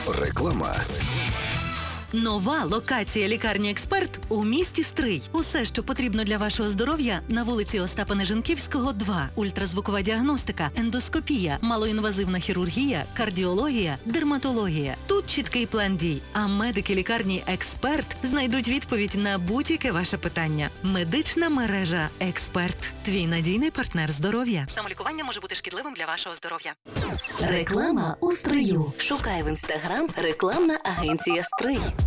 Реклама. Нова локація лікарні «Експерт» у місті Стрий. Усе, що потрібно для вашого здоров'я на вулиці Остапа Нежинківського, 2. Ультразвукова діагностика, ендоскопія, малоінвазивна хірургія, кардіологія, дерматологія. Тут чіткий план дій. А медики лікарні «Експерт» знайдуть відповідь на будь-яке ваше питання. Медична мережа «Експерт». Твій надійний партнер здоров'я. Самолікування може бути шкідливим для вашого здоров'я. Реклама у Стрию. Шукай в Інстаграм рекламна агенція «Стрий».